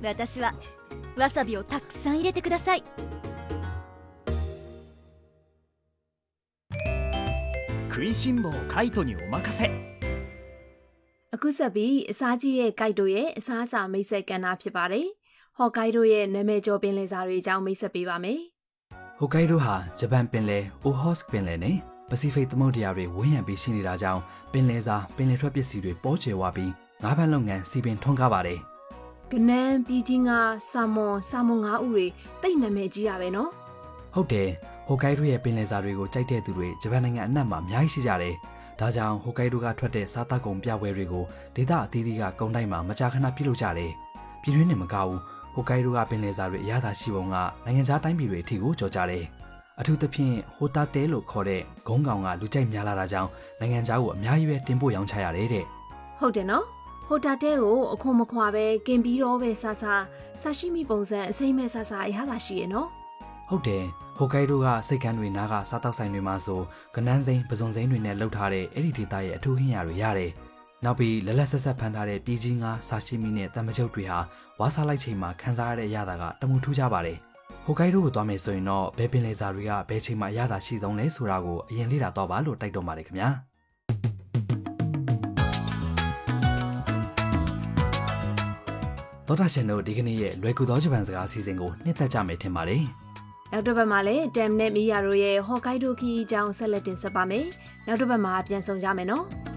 私はわさびをたくさん入れてください。 食いしん坊カイトにお任せ。 အခုဆက်ပြီးအစားကြီးတဲ့ကိုက်တို့ရဲ့အစားအစာမိတ်ဆက်ကဏ္ဍဖြစ်ပါတယ်။ဟော့ကိုက်တို့ရဲ့နာမည်ကျော်ပင်လယ်စာတွေအကြောင်းမိတ်ဆက်ပေးပါမယ်။ဟိုကိုက်ဒိုဟာဂျပန်ပင်လယ်အိုဟော့စ်ပင်လယ်နဲ့ပစိဖိတ်သမုဒ္ဒရာတွေဝန်းရံပြီးရှိနေတာကြောင့်ပင်လယ်စာပင်လယ်ထွက်ပစ္စည်းတွေပေါ်ကျယ်ဝပြီးငါးဖမ်းလုပ်ငန်းစီပင်ထွန်းကားပါတယ်။ကနန်းပြည်ကြီးငါဆာမွန်ငါးဥတွေတိတ်နာမည်ကြီးရပဲနော်။ဟုတ်တယ်ဟိုကိုက်ဒိုရဲ့ပင်လယ်စာတွေကိုကြိုက်တဲ့သူတွေဂျပန်နိုင်ငံအနှံ့မှာအများကြီးရှိကြတယ်။ဒါကြောင့်ဟိုကိုက်ဒိုကထွက်တဲ့စားတောက်ကုန်ပြပွဲတွေကိုဒေသအသီးသီးကကုန်တိုင်းမှာမကြာခဏပြုလုပ်ကြတယ်။ပြည်တွင်းနဲ့မကဘူးဟိုကိုက်ဒိုကပင်လယ်စာတွေအရသာရှိပုံကနိုင်ငံခြားတိုင်းပြည်တွေအထိကိုကြော်ကြတယ်။အထူးသဖြင့်ဟိုတာတဲလို့ခေါ်တဲ့ဂုံးကောင်ကလူကြိုက်များလာတာကြောင့်နိုင်ငံခြားကိုအများကြီးပဲတင်ပို့ရောင်းချရတယ်တဲ့။ဟုတ်တယ်နော်။ဟိုတာတဲကိုအခွန်မခွာပဲကင်ပြီးတော့ပဲဆာရှိမီပုံစံအစိမ့်မဲ့ဆာအရသာရှိရနော်။ဟုတ်တယ်ဟိုကိုက်ဒိုကစိတ်ကမ်းတွေနားကစားတောက်ဆိုင်တွေမှာဆိုကနန်းစိမ်းပစုံစိမ်းတွေနဲ့လှုပ်ထားတဲ့အဲ့ဒီဒေသရဲ့အထူးဟင်းရတွေရတယ်။နောက်ပြီးလက်ဆက်ဆက်ဖန်ထားတဲ့ပြည်ကြီးငါဆာရှိမီနဲ့တမကြုတ်တွေဟာဝါးစားလိုက်ချိန်မှာခန်းစားရတဲ့အရသာကတမူထူးကြပါတယ်။ဟိုကိုက်ဒိုကိုသွားမယ်ဆိုရင်တော့ဘယ်ပင်လယ်စာတွေကဘယ်ချိန်မှအရသာရှိဆုံးလဲဆိုတာကိုအရင်လေ့လာတော့ပါလို့တိုက်တွန်းပါတယ်ခင်ဗျာ။သောတာရှင်တို့ဒီကနေ့ရဲ့လွယ်ကူသောဂျပန်စကားအစီအစဉ်ကိုနှစ်သက်ကြမယ်ထင်ပါတယ်။နောက်တစ်ပတ်မှာလည်းတမ်နဲ့မီယာတို့ရဲ့ဟော့ကိုက်ဒိုခီအကြောင်းဆက်လက်တင်ဆက်ပါမယ်။နောက်တစ်ပတ်မှာပြန်ဆောင်ကြမယ်နော်။